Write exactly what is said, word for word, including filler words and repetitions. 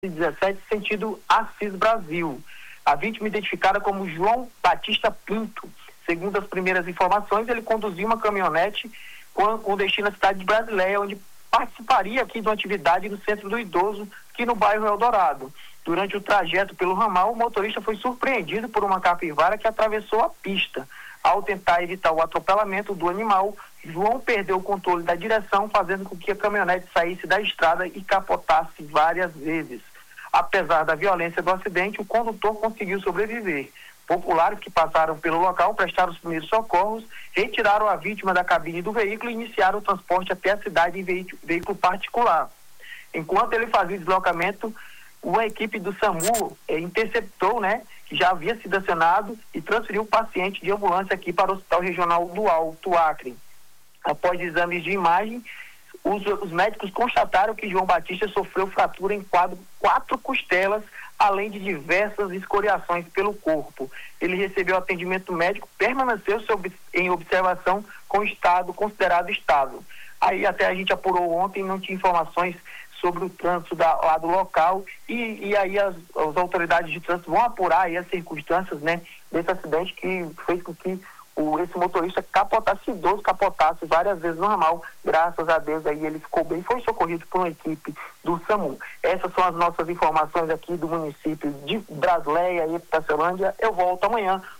dezessete, sentido Assis Brasil. A vítima identificada como João Batista Pinto. Segundo as primeiras informações, ele conduzia uma caminhonete com, com destino à cidade de Brasileia, onde participaria aqui de uma atividade no Centro do Idoso, aqui no bairro Eldorado. Durante o trajeto pelo ramal, o motorista foi surpreendido por uma capivara que atravessou a pista. Ao tentar evitar o atropelamento do animal, João perdeu o controle da direção, fazendo com que a caminhonete saísse da estrada e capotasse várias vezes. Apesar da violência do acidente, o condutor conseguiu sobreviver. Populares que passaram pelo local prestaram os primeiros socorros, retiraram a vítima da cabine do veículo e iniciaram o transporte até a cidade em veículo particular. Enquanto ele fazia o deslocamento, uma equipe do SAMU eh, interceptou, né, que já havia sido acionado e transferiu o paciente de ambulância aqui para o Hospital Regional do Alto Acre. Após exames de imagem, os, os médicos constataram que João Batista sofreu fratura em quadro, quatro costelas, além de diversas escoriações pelo corpo. Ele recebeu atendimento médico, permaneceu sob, em observação com estado considerado estável. Aí até a gente apurou ontem, não tinha informações sobre o trânsito da, lá do local e, e aí as, as autoridades de trânsito vão apurar aí as circunstâncias, né, desse acidente que fez com que o, esse motorista capotasse, idoso capotasse várias vezes no ramal. Graças a Deus aí ele ficou bem, foi socorrido por uma equipe do SAMU. Essas são as nossas informações aqui do município de Brasileia e Itacelândia. Eu volto amanhã